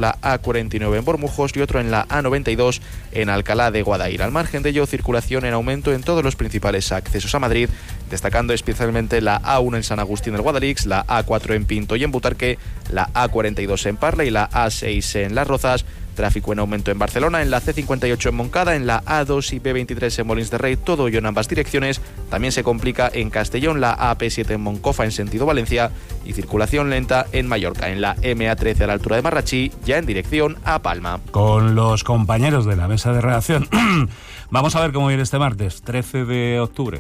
la A49 en Bormujos y otro en la A92 en Alcalá de Guadaira. Al margen de ello, circulación en aumento en todos los principales accesos a Madrid, destacando especialmente la A1 en San Agustín del Guadalix, la A4 en Pinto y en Butarque, la A42 en Parla y la A6 en Las Rozas. Tráfico en aumento en Barcelona, en la C58 en Moncada, en la A2 y B23 en Molins de Rey, todo ello en ambas direcciones. También se complica en Castellón, la AP7 en Moncofa en sentido Valencia y circulación lenta en Mallorca, en la MA13 a la altura de Marrachí, ya en dirección a Palma. Con los compañeros de la mesa de redacción, vamos a ver cómo viene este martes, 13 de octubre.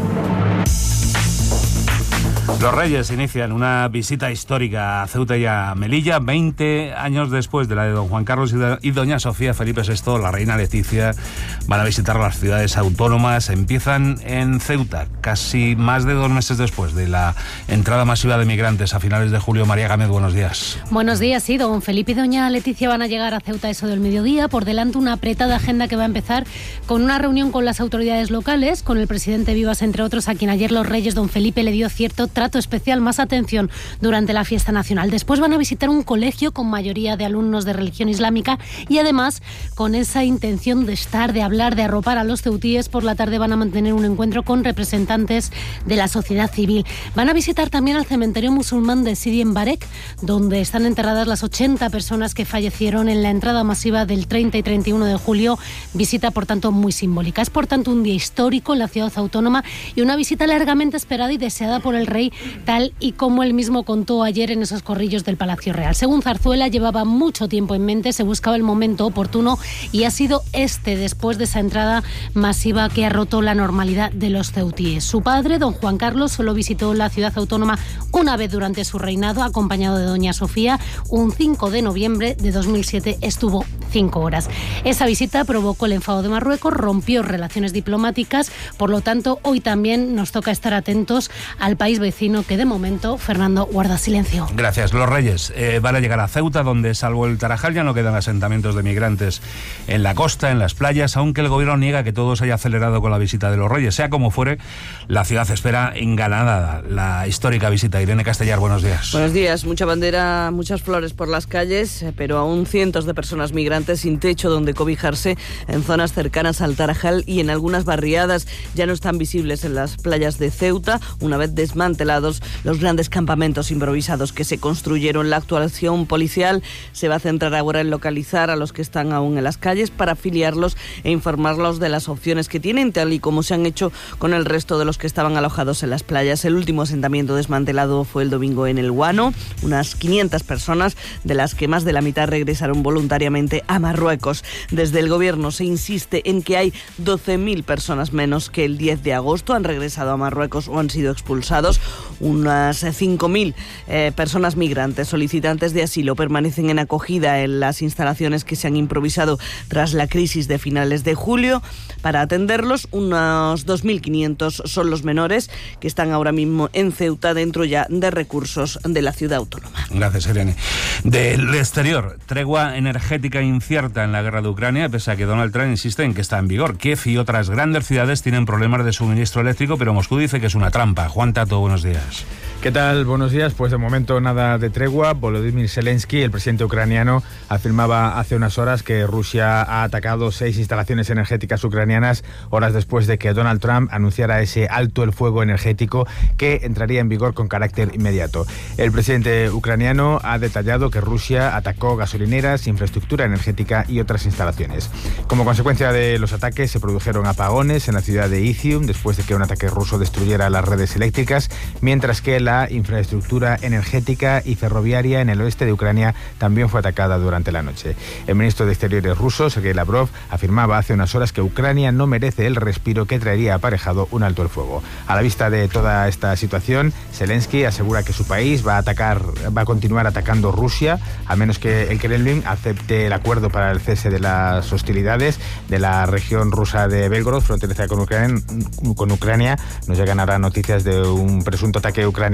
Los Reyes inician una visita histórica a Ceuta y a Melilla, 20 años después de la de don Juan Carlos y doña Sofía. Felipe VI, la reina Leticia, van a visitar las ciudades autónomas. Empiezan en Ceuta, casi más de 2 meses después de la entrada masiva de migrantes a finales de julio. María Gámez, buenos días. Buenos días, sí, don Felipe y doña Leticia van a llegar a Ceuta eso del mediodía. Por delante una apretada agenda que va a empezar con una reunión con las autoridades locales, con el presidente Vivas, entre otros, a quien ayer los Reyes don Felipe le dio cierto trato especial, más atención durante la fiesta nacional. Después van a visitar un colegio con mayoría de alumnos de religión islámica y además, con esa intención de estar, de hablar, de arropar a los ceutíes, por la tarde van a mantener un encuentro con representantes de la sociedad civil. Van a visitar también al cementerio musulmán de Sidi en Barek, donde están enterradas las 80 personas que fallecieron en la entrada masiva del 30 y 31 de julio. Visita, por tanto, muy simbólica. Es, por tanto, un día histórico en la ciudad autónoma y una visita largamente esperada y deseada por el rey, tal y como él mismo contó ayer en esos corrillos del Palacio Real. Según Zarzuela, llevaba mucho tiempo en mente, se buscaba el momento oportuno y ha sido después de esa entrada masiva que ha roto la normalidad de los ceutíes. Su padre, don Juan Carlos, solo visitó la ciudad autónoma una vez durante su reinado, acompañado de doña Sofía. Un 5 de noviembre de 2007 estuvo 5 horas. Esa visita provocó el enfado de Marruecos, rompió relaciones diplomáticas, por lo tanto, hoy también nos toca estar atentos al país vecino, que de momento, Fernando, guarda silencio. Gracias. Los Reyes van a llegar a Ceuta, donde, salvo el Tarajal, ya no quedan asentamientos de migrantes en la costa, en las playas, aunque el gobierno niega que todo se haya acelerado con la visita de los Reyes. Sea como fuere, la ciudad espera engalanada la histórica visita. Irene Castellar, buenos días. Buenos días. Mucha bandera, muchas flores por las calles, pero aún cientos de personas migrantes sin techo donde cobijarse en zonas cercanas al Tarajal y en algunas barriadas. Ya no están visibles en las playas de Ceuta, una vez desmantelados los grandes campamentos improvisados que se construyeron. La actuación policial se va a centrar ahora en localizar a los que están aún en las calles para afiliarlos e informarlos de las opciones que tienen, tal y como se han hecho con el resto de los que estaban alojados en las playas. El último asentamiento desmantelado fue el domingo en el Guano. Unas 500 personas, de las que más de la mitad regresaron voluntariamente a Marruecos. Desde el gobierno se insiste en que hay 12.000 personas menos que el 10 de agosto. Han regresado a Marruecos o han sido expulsados. Unas 5.000 personas migrantes solicitantes de asilo permanecen en acogida en las instalaciones que se han improvisado tras la crisis de finales de julio. Para atenderlos, unos 2.500 son los menores que están ahora mismo en Ceuta, dentro ya de recursos de la ciudad autónoma. Gracias, Irene. Del exterior, tregua energética incierta en la guerra de Ucrania, pese a que Donald Trump insiste en que está en vigor. Kiev y otras grandes ciudades tienen problemas de suministro eléctrico, pero Moscú dice que es una trampa. Juan Tato, buenos días. ¿Qué tal? Buenos días. Pues de momento nada de tregua. Volodymyr Zelensky, el presidente ucraniano, afirmaba hace unas horas que Rusia ha atacado 6 instalaciones energéticas ucranianas horas después de que Donald Trump anunciara ese alto el fuego energético que entraría en vigor con carácter inmediato. El presidente ucraniano ha detallado que Rusia atacó gasolineras, infraestructura energética y otras instalaciones. Como consecuencia de los ataques se produjeron apagones en la ciudad de Izium después de que un ataque ruso destruyera las redes eléctricas, mientras que la infraestructura energética y ferroviaria en el oeste de Ucrania también fue atacada durante la noche. El ministro de Exteriores ruso, Sergei Lavrov, afirmaba hace unas horas que Ucrania no merece el respiro que traería aparejado un alto el fuego. A la vista de toda esta situación, Zelensky asegura que su país va a continuar atacando Rusia, a menos que el Kremlin acepte el acuerdo para el cese de las hostilidades de la región rusa de Belgorod, fronteriza con Ucrania. Nos llegan ahora noticias de un presunto ataque ucraniano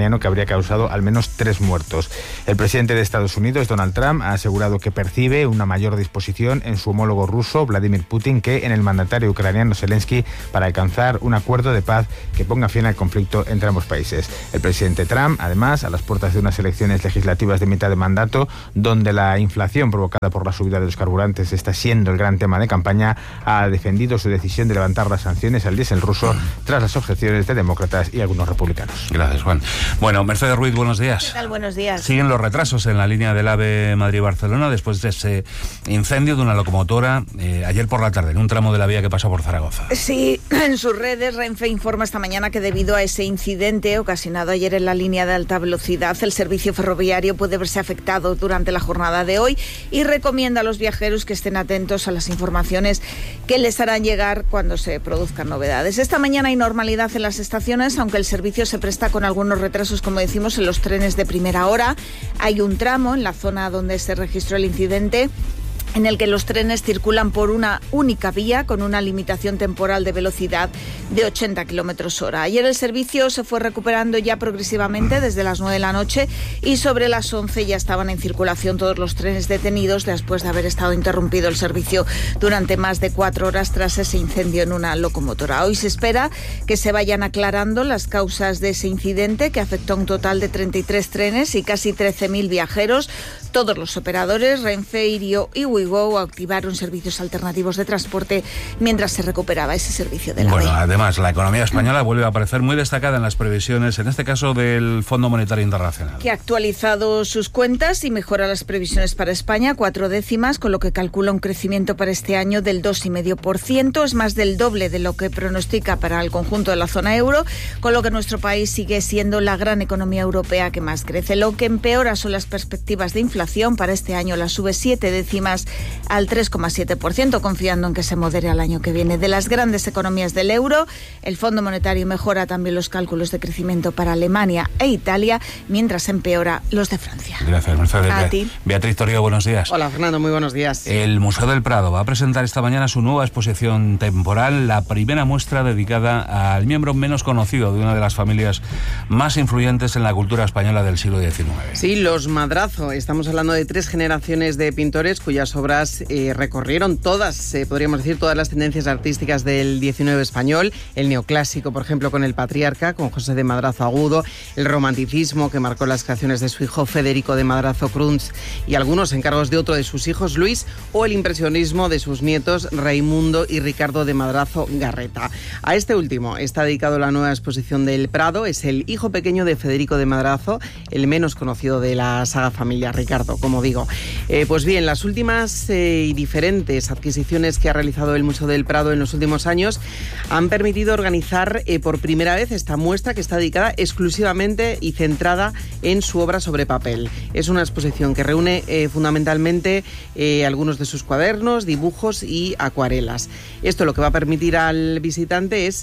ucraniano que habría causado al menos 3 muertos. El presidente de Estados Unidos, Donald Trump, ha asegurado que percibe una mayor disposición en su homólogo ruso, Vladimir Putin, que en el mandatario ucraniano Zelensky para alcanzar un acuerdo de paz que ponga fin al conflicto entre ambos países. El presidente Trump, además, a las puertas de unas elecciones legislativas de mitad de mandato, donde la inflación provocada por la subida de los carburantes está siendo el gran tema de campaña, ha defendido su decisión de levantar las sanciones al diésel ruso tras las objeciones de demócratas y algunos republicanos. Gracias, Juan. Bueno, Mercedes Ruiz, buenos días. ¿Qué tal? Buenos días. Siguen los retrasos en la línea del AVE Madrid-Barcelona después de ese incendio de una locomotora ayer por la tarde en un tramo de la vía que pasa por Zaragoza. Sí, en sus redes Renfe informa esta mañana que debido a ese incidente ocasionado ayer en la línea de alta velocidad, el servicio ferroviario puede verse afectado durante la jornada de hoy y recomienda a los viajeros que estén atentos a las informaciones que les harán llegar cuando se produzcan novedades. Esta mañana hay normalidad en las estaciones, aunque el servicio se presta con algunos retrasos, como decimos, en los trenes de primera hora. Hay un tramo en la zona donde se registró el incidente en el que los trenes circulan por una única vía con una limitación temporal de velocidad de 80 kilómetros hora. Ayer el servicio se fue recuperando ya progresivamente desde las 9 de la noche y sobre las 11 ya estaban en circulación todos los trenes detenidos después de haber estado interrumpido el servicio durante más de 4 horas tras ese incendio en una locomotora. Hoy se espera que se vayan aclarando las causas de ese incidente que afectó a un total de 33 trenes y casi 13.000 viajeros. Todos los operadores, Renfe, Irio y Ouigo, activaron servicios alternativos de transporte mientras se recuperaba ese servicio de la Bueno, además, la economía española vuelve a aparecer muy destacada en las previsiones, en este caso del Fondo Monetario Internacional. Que ha actualizado sus cuentas y mejora las previsiones para España, 4 décimas, con lo que calcula un crecimiento para este año del 2,5%. Es más del doble de lo que pronostica para el conjunto de la zona euro, con lo que nuestro país sigue siendo la gran economía europea que más crece. Lo que empeora son las perspectivas de inflación. Para este año la sube 7 décimas al 3,7%, confiando en que se modere al año que viene. De las grandes economías del euro, el Fondo Monetario mejora también los cálculos de crecimiento para Alemania e Italia, mientras empeora los de Francia. Gracias, Mercedes. A ti. Beatriz Torrio, buenos días. Hola, Fernando, muy buenos días. El Museo del Prado va a presentar esta mañana su nueva exposición temporal, la primera muestra dedicada al miembro menos conocido de una de las familias más influyentes en la cultura española del siglo XIX. Sí, los Madrazo. Estamos hablando de 3 generaciones de pintores cuyas obras recorrieron todas, podríamos decir, todas las tendencias artísticas del XIX español. El neoclásico, por ejemplo, con el Patriarca, con José de Madrazo Agudo. El romanticismo, que marcó las creaciones de su hijo Federico de Madrazo Crunz y algunos encargos de otro de sus hijos, Luis. O el impresionismo de sus nietos, Raimundo y Ricardo de Madrazo Garreta. A este último está dedicado la nueva exposición del Prado. Es el hijo pequeño de Federico de Madrazo, el menos conocido de la saga familiar, Ricardo, como digo. Pues bien, las últimas y diferentes adquisiciones que ha realizado el Museo del Prado en los últimos años han permitido organizar por primera vez esta muestra, que está dedicada exclusivamente y centrada en su obra sobre papel. Es una exposición que reúne fundamentalmente algunos de sus cuadernos, dibujos y acuarelas. Esto lo que va a permitir al visitante es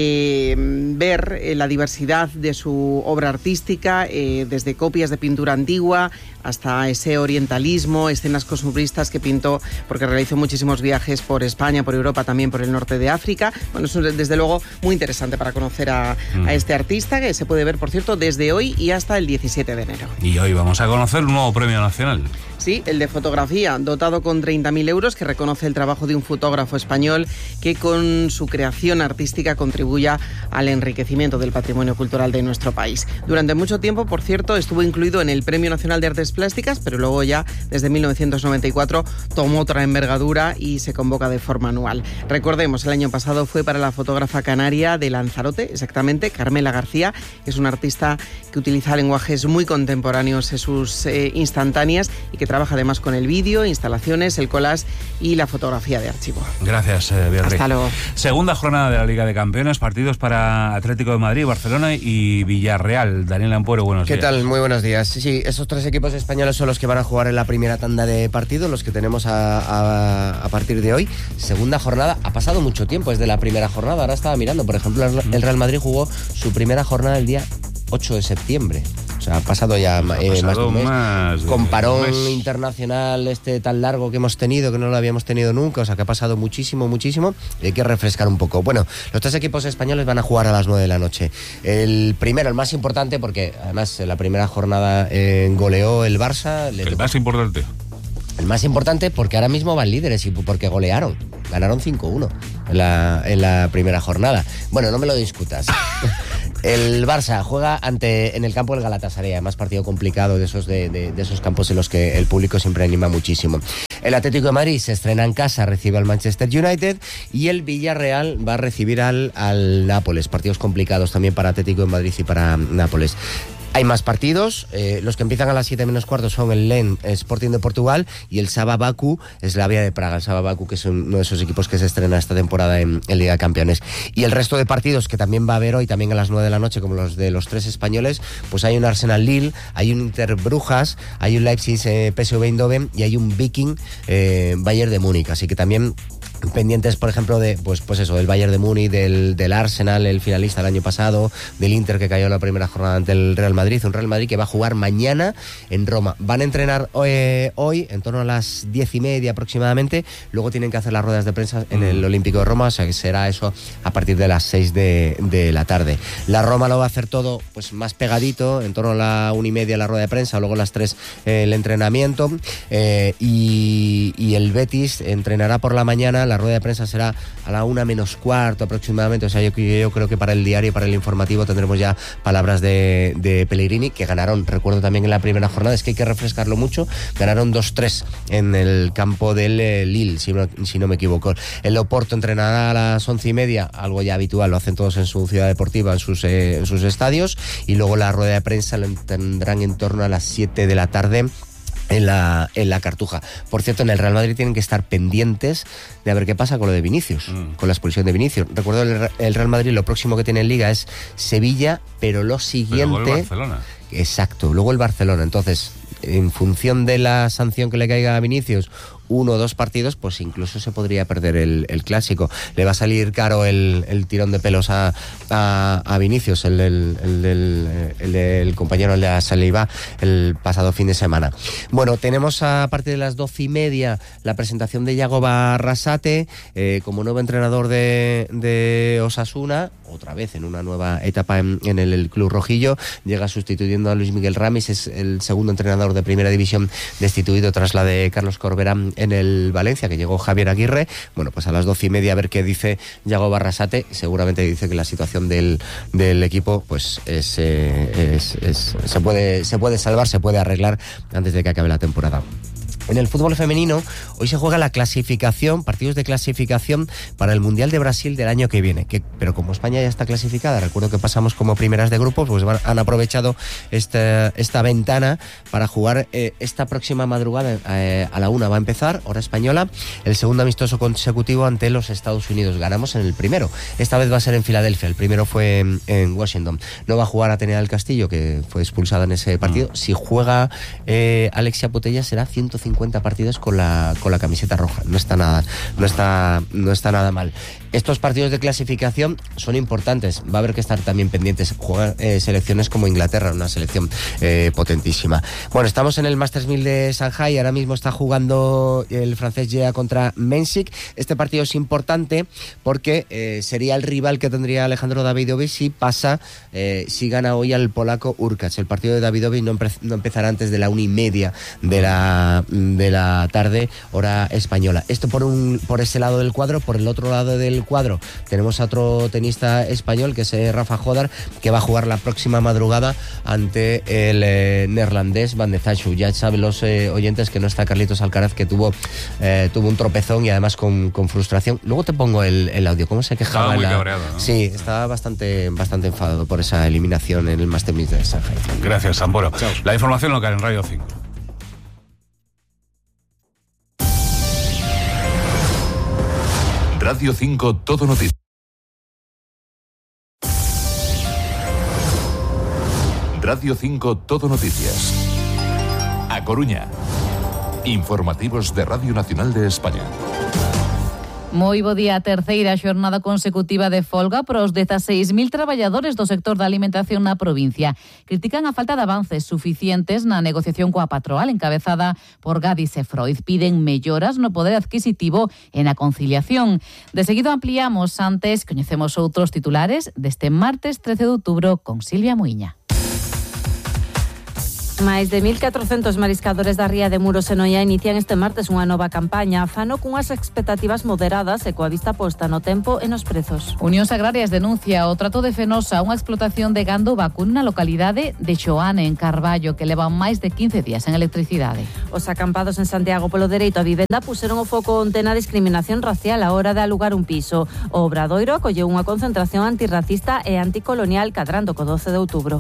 ver la diversidad de su obra artística, desde copias de pintura antigua hasta ese orientalismo, escenas costumbristas que pintó porque realizó muchísimos viajes por España, por Europa, también por el norte de África. Bueno, es desde luego muy interesante para conocer a este artista, que se puede ver, por cierto, desde hoy y hasta el 17 de enero. Y hoy vamos a conocer un nuevo premio nacional. Sí, el de fotografía, dotado con 30.000 euros, que reconoce el trabajo de un fotógrafo español que con su creación artística contribuya al enriquecimiento del patrimonio cultural de nuestro país. Durante mucho tiempo, por cierto, estuvo incluido en el Premio Nacional de Artes Plásticas, pero luego ya, desde 1994, tomó otra envergadura y se convoca de forma anual. Recordemos, el año pasado fue para la fotógrafa canaria de Lanzarote, exactamente, Carmela García, que es una artista que utiliza lenguajes muy contemporáneos en sus instantáneas y que trabaja además con el vídeo, instalaciones, el collage y la fotografía de archivo. Gracias, Beatriz. Hasta luego. Segunda jornada de la Liga de Campeones, partidos para Atlético de Madrid, Barcelona y Villarreal. Daniel Ampuero, buenos días. ¿Qué tal? Muy buenos días. Sí, esos 3 equipos españoles son los que van a jugar en la primera tanda de partidos, los que tenemos a partir de hoy. Segunda jornada, ha pasado mucho tiempo desde la primera jornada, ahora estaba mirando, por ejemplo, el Real Madrid jugó su primera jornada el día 8 de septiembre. O sea, ha pasado ya más de un mes. Con parón internacional tan largo que hemos tenido, que no lo habíamos tenido nunca, o sea, que ha pasado muchísimo, y hay que refrescar un poco. Bueno, los 3 equipos españoles van a jugar a las 9 de la noche. El primero, el más importante, porque además en la primera jornada goleó el Barça. Más importante. El más importante porque ahora mismo van líderes y porque golearon. Ganaron 5-1 en la primera jornada. Bueno, no me lo discutas. El Barça juega en el campo del Galatasaray, además partido complicado de esos campos en los que el público siempre anima muchísimo. El Atlético de Madrid se estrena en casa, recibe al Manchester United, y el Villarreal va a recibir al Nápoles. Partidos complicados también para Atlético de Madrid y para Nápoles. Hay más partidos, los que empiezan a las 7 menos cuarto son el Lens Sporting de Portugal y el Sava Baku Slavia de Praga. El Sava Baku, que es uno de esos equipos que se estrena esta temporada en Liga de Campeones. Y el resto de partidos que también va a haber hoy, también a las 9 de la noche, como los de los 3 españoles, pues hay un Arsenal Lille, hay un Inter Brujas, hay un Leipzig PSV Eindhoven y hay un Viking Bayern de Múnich. Así que también pendientes, por ejemplo, de pues eso, del Bayern de Múnich, del Arsenal, el finalista el año pasado, del Inter, que cayó en la primera jornada ante el Real Madrid, un Real Madrid que va a jugar mañana en Roma. Van a entrenar hoy en torno a las 10:30 aproximadamente, luego tienen que hacer las ruedas de prensa en el Olímpico de Roma, o sea que será eso a partir de las 6 de la tarde. La Roma lo va a hacer todo pues más pegadito, en torno a la 1:30 la rueda de prensa, luego a las 3 el entrenamiento, y el Betis entrenará por la mañana. La rueda de prensa será a la 1 menos cuarto aproximadamente, o sea, yo creo que para el diario y para el informativo tendremos ya palabras de Pellegrini, que ganaron, recuerdo también en la primera jornada, es que hay que refrescarlo mucho, ganaron 2-3 en el campo del Lille, si no me equivoco. El Oporto entrenará a las 11:30, algo ya habitual, lo hacen todos en su ciudad deportiva, en sus estadios, y luego la rueda de prensa la tendrán en torno a las 7 de la tarde en la Cartuja. Por cierto, en el Real Madrid tienen que estar pendientes de a ver qué pasa con lo de Vinicius, con la expulsión de Vinicius. Recuerdo, el Real Madrid lo próximo que tiene en Liga es Sevilla, pero lo siguiente... Pero luego el Barcelona. Exacto, luego el Barcelona. Entonces, en función de la sanción que le caiga a Vinicius, 1 o 2 partidos, pues incluso se podría perder el clásico. Le va a salir caro el tirón de pelos a Vinicius, el compañero, el de Saliba, el pasado fin de semana. Bueno, tenemos a partir de las 12:30 la presentación de Yago Barrasate como nuevo entrenador de Osasuna, otra vez en una nueva etapa en el club rojillo. Llega sustituyendo a Luis Miguel Ramis, es el segundo entrenador de primera división destituido tras la de Carlos Corberán en el Valencia, que llegó Javier Aguirre. Bueno, pues a las 12:30 a ver qué dice Yago Barrasate. Seguramente dice que la situación del equipo pues se puede salvar, se puede arreglar antes de que acabe la temporada. En el fútbol femenino, hoy se juega la clasificación, partidos de clasificación para el Mundial de Brasil del año que viene. Pero como España ya está clasificada, recuerdo que pasamos como primeras de grupos, pues han aprovechado esta ventana para jugar esta próxima madrugada. A la 1 va a empezar, hora española, el segundo amistoso consecutivo ante los Estados Unidos. Ganamos en el primero. Esta vez va a ser en Filadelfia. El primero fue en Washington. No va a jugar Atenea del Castillo, que fue expulsada en ese partido. Si juega Alexia Putellas, será 150 partidos con la camiseta roja. No está nada mal. Estos partidos de clasificación son importantes. Va a haber que estar también pendientes. Juegan selecciones como Inglaterra, una selección potentísima. Bueno, estamos en el Masters 1000 de Shanghai. Ahora mismo está jugando el francés Gea contra Mensik. Este partido es importante porque sería el rival que tendría Alejandro Davidovich si gana hoy al polaco Urkacz. El partido de Davidovich no empezará antes de la 1:30 de la tarde, hora española. Esto por ese lado del cuadro. Por el otro lado del cuadro tenemos a otro tenista español, que es Rafa Jodar, que va a jugar la próxima madrugada ante el neerlandés Van de Zandt. Ya saben los oyentes que no está Carlitos Alcaraz, que tuvo un tropezón y además con frustración. Luego te pongo el audio, cómo se quejaba. Estaba muy cabreado, ¿no? Sí, estaba bastante enfadado por esa eliminación en el Masters 1000 de Shanghai. Gracias, Samboro. Chao. La información local en Radio 5. Radio 5 Todo Noticias. Radio 5 Todo Noticias. A Coruña. Informativos de Radio Nacional de España. Moi bo día, terceira xornada consecutiva de folga para os 16.000 traballadores do sector da alimentación na provincia. Critican a falta de avances suficientes na negociación coa patronal encabezada por Gadis e Freud. Piden melloras no poder adquisitivo e na conciliación. De seguido ampliamos, antes coñecemos outros titulares deste martes 13 de outubro con Silvia Muiña. Máis de 1.400 mariscadores da ría de Muros e Noia inician este martes unha nova campaña. Fano cunhas expectativas moderadas e coa vista posta no tempo e nos prezos. Unións Agrarias denuncia o trato de Fenosa, unha explotación de gando vacuno na localidade de Xoane, en Carballo, que levan máis de 15 días en electricidade. Os acampados en Santiago polo dereito a vivenda puseron o foco onte na discriminación racial a hora de alugar un piso. O Obradoiro acolleu unha concentración antirracista e anticolonial cadrando co 12 de outubro.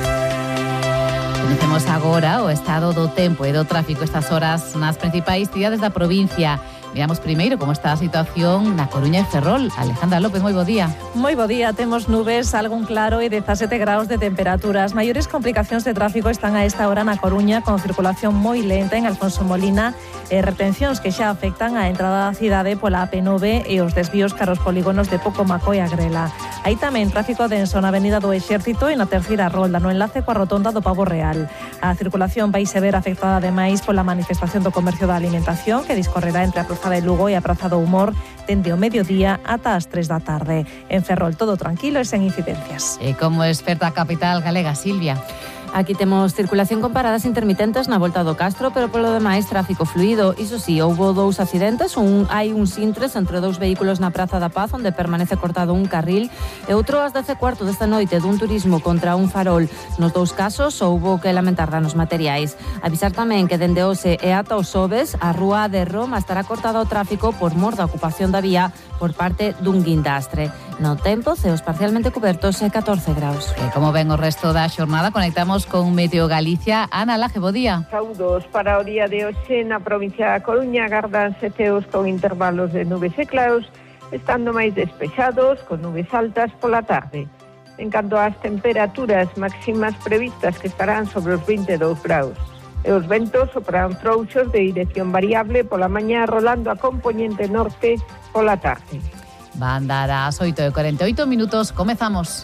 Conocemos agora o estado do tempo e do tráfico estas horas nas principais cidades da provincia. Miramos primeiro como está a situación na Coruña e Ferrol. Alejandra López, moi bo día. Moi bo día, temos nubes, algún claro e 17 graus de temperatura. As maiores complicacións de tráfico están a esta hora na Coruña, con circulación moi lenta en Alfonso Molina e retencións que xa afectan a entrada da cidade pola AP9 e os desvíos cara aos polígonos de Pocomaco e Agrela. Hai tamén tráfico denso na Avenida do Exército e na terceira rolda no enlace coa rotonda do Pavo Real. A circulación vai se ver afectada ademais pola manifestación do comercio da alimentación que discorrerá entre a Praza de Lugo e a Praza do Humor dende o mediodía ata as 3 da tarde. En Ferrol todo tranquilo e sen incidencias. E como experta capital galega, Silvia. Aquí temos circulación con paradas intermitentes na volta do Castro, pero polo demais tráfico fluido. Iso sí, houbo 2 accidentes, hai un sintres entre 2 vehículos na Praza da Paz, onde permanece cortado un carril, e outro ás 10:15 desta noite dun turismo contra un farol. Nos 2 casos houbo que lamentar danos materiais. Avisar tamén que dende hoxe e ata os xoves a rúa de Roma estará cortada ao tráfico por mor da ocupación da vía por parte dun guindastre. No tempo, ceos parcialmente cubertos e 14 graus. E como ven o resto da xornada, conectamos con Meteo Galicia. Ana Laje, bo día. Saúdos para o día de hoxe na provincia da Coruña. Gardanse ceos con intervalos de nubes e claros, estando máis despexados, con nubes altas pola tarde. En canto ás temperaturas máximas previstas, que estarán sobre os 22 graus. E os ventos soprarán frouxos de dirección variable pola mañá, rolando a compoñente norte pola tarde. Van dar as 8:48, comezamos.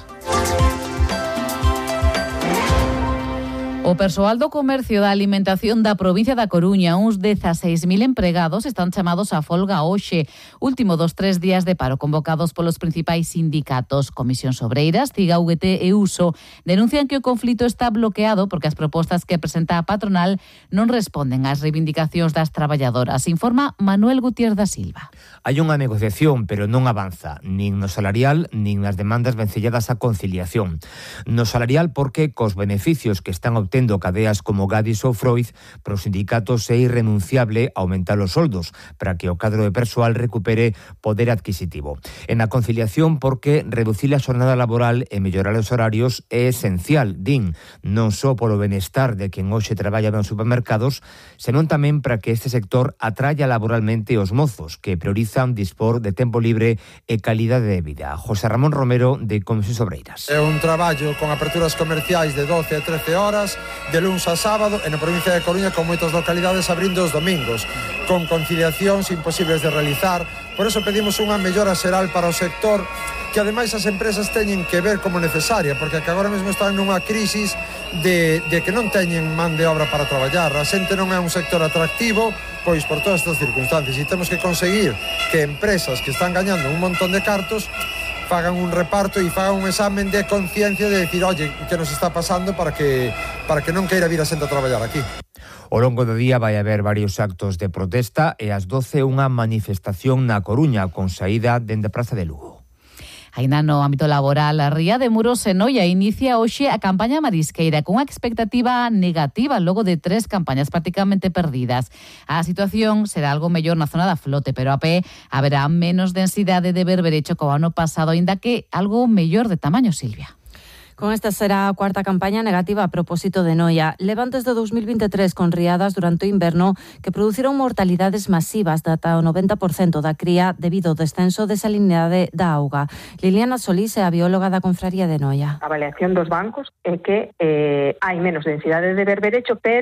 O persoal do comercio da alimentación da provincia da Coruña, uns 16.000 empregados, están chamados a folga hoxe, último dos 3 días de paro convocados polos principais sindicatos. Comisións Obreiras, CIGA, UGT e USO denuncian que o conflito está bloqueado porque as propostas que presenta a patronal non responden ás reivindicacións das traballadoras. Informa Manuel Gutiérrez da Silva. Hai unha negociación, pero non avanza, nin no salarial, nin nas demandas vencelladas á conciliación. No salarial porque cos beneficios que están obtendo cadeas como Gadis ou Freud, para os sindicatos é irrenunciable aumentar os soldos para que o cadro de persoal recupere poder adquisitivo. En a conciliación porque reducir a xornada laboral e mellorar os horarios é esencial, din, non só polo benestar de quen hoxe traballa nos supermercados, senón tamén para que este sector atraia laboralmente os mozos, que priorizan dispor de tempo libre e calidade de vida. José Ramón Romero, de Comisións Obreiras. É un traballo con aperturas comerciais de 12 a 13 horas, de luns a sábado, e na provincia de Coruña con moitas localidades abrindo os domingos, con conciliacións imposibles de realizar. Por eso pedimos unha mellora xeral para o sector, que ademais as empresas teñen que ver como necesaria, porque que agora mesmo están nunha crisis de que non teñen man de obra para traballar. A xente non é un sector atractivo, pois por todas estas circunstancias, e temos que conseguir que empresas que están gañando un montón de cartos fagan un reparto e fagan un examen de conciencia de decir, oye, que nos está pasando para que non queira vir a xente a traballar aquí. Ao longo do día vai haber varios actos de protesta e ás 12 unha manifestación na Coruña con saída dende a Praza de Lugo. Aínda no ámbito laboral, a ría de Muros e Noia inicia hoxe a campaña marisqueira cunha expectativa negativa logo de 3 campañas prácticamente perdidas. A situación será algo mellor na zona da flote, pero a pé haberá menos densidade de berberecho co ano pasado, aínda que algo mellor de tamaño, Silvia. Con esta será a cuarta campaña negativa a propósito de Noia. Levan desde 2023 con riadas durante o inverno que produciron mortalidades masivas de ata o 90% da cría debido ao descenso de salinidade da auga. Liliana Solís é a bióloga da Confraría de Noia. A avaliación dos bancos é que hai menos densidade de berberecho, pero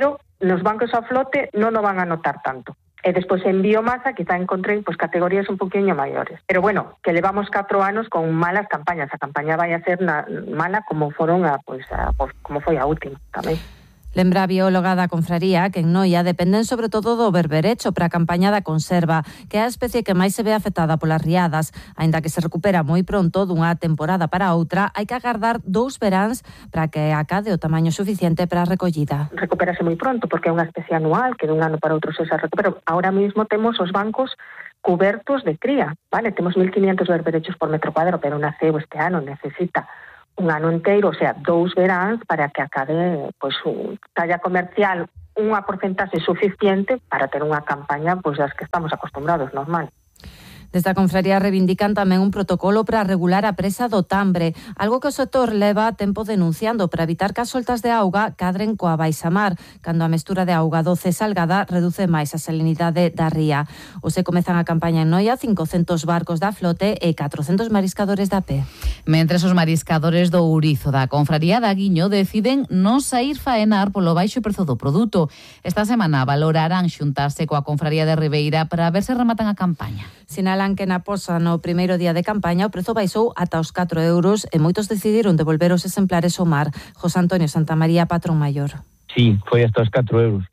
nos bancos a flote non o van a notar tanto. E despois en biomasa quizá encontrei categorías un poquinho maiores. Pero bueno, que levamos 4 anos con malas campañas. A campaña vai a ser mala como foron como foi a última tamén. Lembra a bióloga da confraría que en Noia dependen sobre todo do berberecho para a campaña da conserva, que é a especie que máis se ve afectada polas riadas. Aínda que se recupera moi pronto dunha temporada para outra, hai que agardar 2 veráns para que acade o tamaño suficiente para a recollida. Recupérase moi pronto porque é unha especie anual que dun ano para outro se recupera. Ahora mismo temos os bancos cubertos de cría, vale? Temos 1.500 berberechos por metro cuadrado, pero naceu este ano, necesita un ano inteiro, o sea, 2 veráns para que acabe talla comercial unha porcentaxe suficiente para ter unha campaña das que estamos acostumbrados, normal. Desde a confraría reivindican tamén un protocolo para regular a presa do Tambre, algo que o sector leva tempo denunciando para evitar que as soltas de auga cadren coa baixamar, cando a mestura de auga doce e salgada reduce máis a salinidade da ría. Hoxe comezan a campaña en Noia 500 barcos da flote e 400 mariscadores da pé. Mentres os mariscadores do Ourizo da confraría da Guiño deciden non saír faenar polo baixo prezo do produto. Esta semana valorarán xuntarse coa confraría de Ribeira para ver se rematan a campaña. Sinalan que na Posa no primeiro día de campaña o prezo baixou ata os 4 euros e moitos decidiron devolver os exemplares ao mar. José Antonio Santamaría, patrón maior. Sí, foi hasta os 4 euros.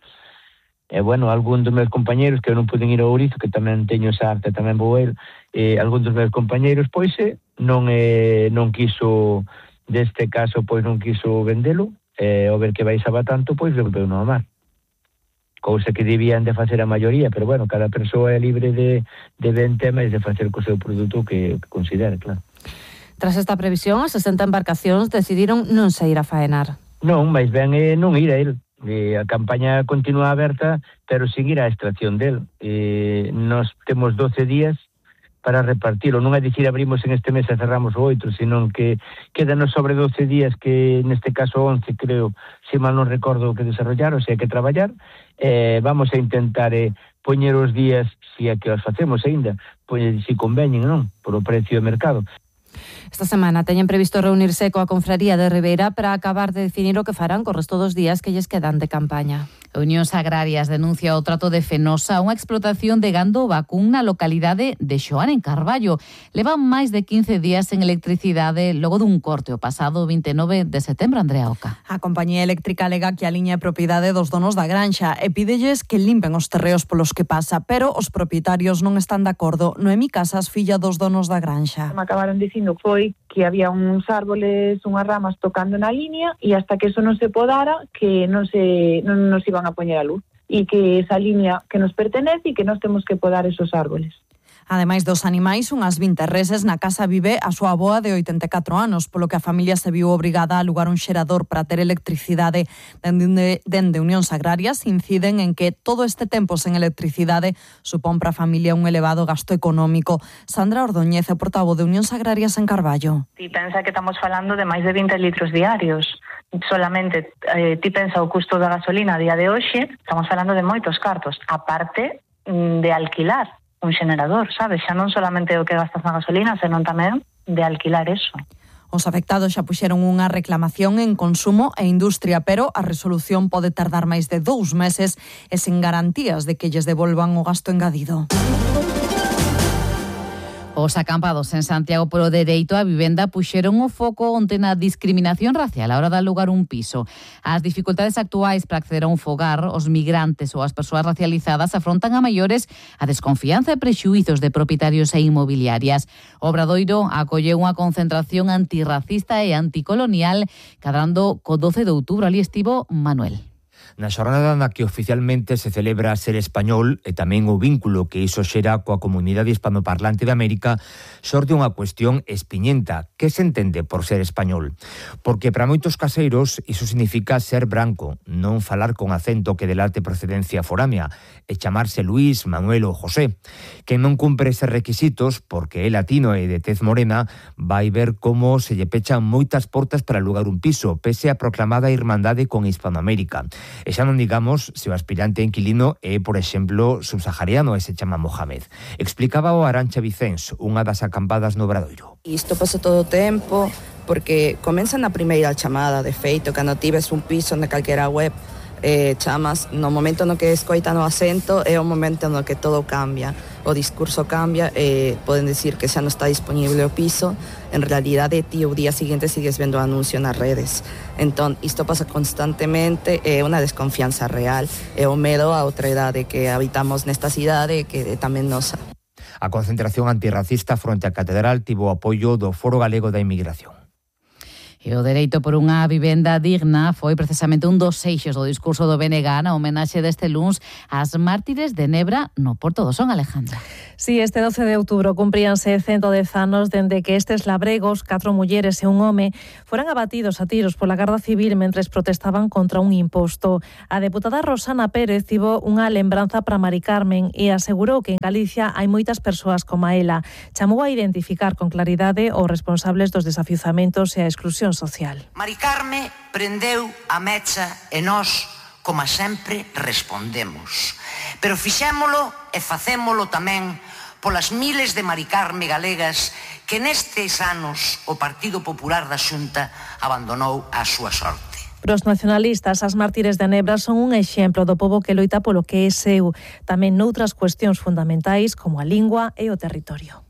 E bueno, algún dos meus compañeros que non puden ir ao Ourizo, que tamén teño esa arte, tamén vou ir, algún dos meus compañeros, non quiso, deste caso, non quiso vendelo, ao ver que baixaba tanto, devolveu no mar. Cousa que debían de facer a maioría, pero bueno, cada persoa é libre de vender máis de facer co seu produto que considere, claro. Tras esta previsión, as 60 embarcacións decidiron non sair a faenar. Non, máis ben non ir a el. A campaña continúa aberta, pero seguir a extracción del. Nos temos 12 días para repartilo. Non é dicir abrimos en este mes e cerramos o 8, senón que quedanos sobre 12 días, que neste caso 11, creo, se mal non recordo, que desarrollar, o sea, que traballar. Vamos a intentar poñer os días, se é que os facemos aínda, se conveñen, non, por o precio de mercado. Esta semana teñen previsto reunirse coa confraría de Ribeira para acabar de definir o que farán co resto dos días que lles quedan de campaña. Unións Agrarias denuncia o trato de Fenosa, unha explotación de gando vacún na localidade de Xoán, en Carballo. Levan máis de 15 días sen electricidade logo dun corte o pasado 29 de setembro, Andrea Oca. A compañía eléctrica alega que a liña é propiedade dos donos da granxa e pídelles que limpen os terreos polos que pasa, pero os propietarios non están de acordo. Noemí Casas, filla dos donos da granxa. Me acabaron dicindo que había uns árboles, unhas ramas tocando na liña e hasta que eso non se podara, que non nos iban a poñer a luz e que esa liña que nos pertenece e que nos temos que podar esos árboles. Ademais dos animais, unhas 20 reses, na casa vive a súa avoa de 84 anos, polo que a familia se viu obrigada a alugar un xerador para ter electricidade. Dende Unións Agrarias inciden en que todo este tempo sen electricidade supón para a familia un elevado gasto económico. Sandra Ordóñez, portavoz de Unións Agrarias en Carballo. Ti pensa que estamos falando de máis de 20 litros diarios. Solamente ti pensa o custo da gasolina a día de hoxe, estamos falando de moitos cartos, aparte de alquilar un xenerador, sabes? Xa non solamente o que gastas na gasolina, senón tamén de alquilar eso. Os afectados xa puxeron unha reclamación en Consumo e Industria, pero a resolución pode tardar máis de 2 meses e sen garantías de que lles devolvan o gasto engadido. Os acampados en Santiago polo dereito á vivenda puxeron o foco onte na discriminación racial a hora de alugar un piso. As dificultades actuais para acceder a un fogar, os migrantes ou as persoas racializadas afrontan a maiores a desconfianza e prexuizos de propietarios e inmobiliarias. O Obradoiro acolleu unha concentración antirracista e anticolonial cadrando co 12 de outubro. Ali estivo Manuel. Na xornada na que oficialmente se celebra ser español e tamén o vínculo que iso xera coa comunidade hispanoparlante de América, xorde unha cuestión espiñenta. Que se entende por ser español? Porque para moitos caseiros iso significa ser branco, non falar con acento que delate procedencia foránea e chamarse Luís, Manuel ou José. Quen non cumpre eses requisitos, porque é latino e de tez morena, vai ver como se lle pechan moitas portas para alugar un piso, pese a proclamada irmandade con Hispanoamérica. E xa non digamos se o aspirante inquilino é, por exemplo, subsahariano e se chama Mohamed. Explicaba o Arancha Vicens, unha das acampadas no Obradoiro. Isto pasa todo o tempo, porque comeza na primeira chamada, de feito, cando tives un piso na calquera web, chamas, no momento no que escoitan o acento é o momento no que todo cambia, o discurso cambia, poden decir que xa non está disponible o piso, en realidade ti o día seguinte sigues vendo o anuncio nas redes. Entón, isto pasa constantemente, é unha desconfianza real, é o medo a outra idade que habitamos nesta cidade que tamén nosa. A concentración antirracista fronte á Catedral tivo apoio do Foro Galego da Inmigración. E o dereito por unha vivenda digna foi precisamente un dos eixos do discurso do BNG na homenaxe deste luns ás mártires de Nebra no Porto do Son, Alejandra. Sí, este 12 de outubro cumpríanse 110 anos dende que estes labregos, 4 mulleres e un home, foran abatidos a tiros pola Garda Civil mentres protestaban contra un imposto. A deputada Rosana Pérez tivo unha lembranza para Mari Carmen e asegurou que en Galicia hai moitas persoas como ela. Chamou a identificar con claridade os responsables dos desafiuzamentos e a exclusión social. Mari Carme prendeu a mecha e nós, como sempre, respondemos. Pero fixémolo e facémolo tamén polas miles de Mari Carme galegas que nestes anos o Partido Popular da Xunta abandonou a súa sorte. Para os nacionalistas, as mártires de Nebra son un exemplo do pobo que loita polo que é seu, tamén noutras cuestións fundamentais como a lingua e o territorio.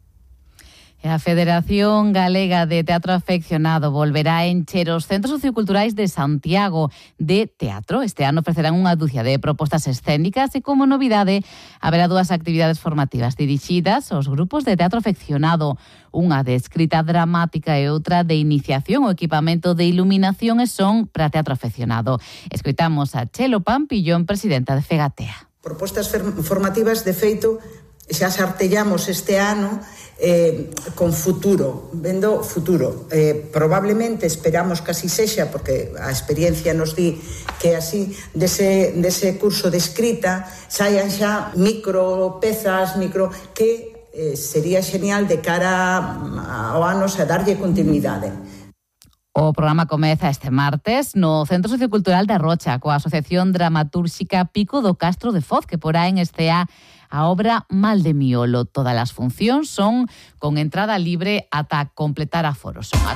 A Federación Galega de Teatro Afeccionado volverá a encher os centros socioculturais de Santiago de teatro. Este ano ofrecerán unha dúcia de propostas escénicas e, como novidade, haberá 2 actividades formativas dirixidas aos grupos de teatro afeccionado, unha de escrita dramática e outra de iniciación ao equipamento de iluminación e son para teatro afeccionado. Escoitamos a Chelo Pampillón, presidenta de Fegatea. Propostas formativas, de feito, xa sartellamos este ano con futuro, vendo futuro. Probablemente esperamos que así sexa, porque a experiencia nos di que así dese curso de escrita saian xa micropezas, que sería xenial de cara ao ano a darlle continuidade. O programa comeza este martes no Centro Sociocultural da Rocha coa Asociación Dramatúrxica Pico do Castro de Foz, que porá en escea a obra Mal de Miolo. Todas as funcións son con entrada libre ata completar aforos. Son as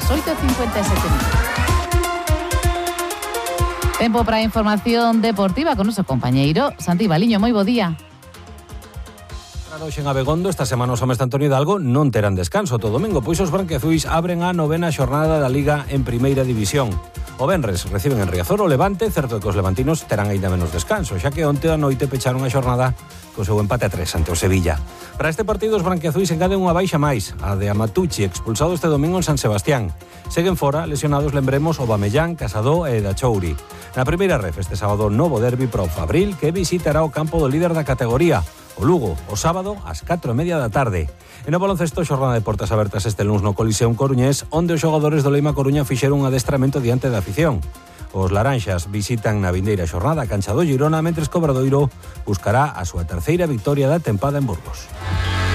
8:57. Tempo para a información deportiva con noso compañeiro Santi Baliño. Moi bo día. Hoxe en Abegondo, esta semana os homes de Antonio Hidalgo non terán descanso. Todo domingo, pois os branquiazuis abren a 9ª xornada da Liga en Primeira División. O venres reciben en Riazor o Levante, certo que os levantinos terán aínda menos descanso, xa que onte a noite pecharon a xornada co seu empate a 3 ante o Sevilla. Para este partido os branquiazuis engaden unha baixa máis, a de Amatucci, expulsado este domingo en San Sebastián. Seguen fora lesionados, lembremos, o Bamellán, Casado e Dachouri. Na primeira ref este sábado novo derbi pro Fabril, que visitará o campo do líder da categoría, o Lugo, o sábado ás 4:30 da tarde. E no baloncesto, xornada de portas abertas este luns no Coliseum Coruñés, onde os xogadores do Leima Coruña fixeron un adestramento diante da afición. Os laranxas visitan na vindeira xornada a cancha do Girona, mentres que o Obradoiro buscará a súa terceira victoria da tempada en Burgos.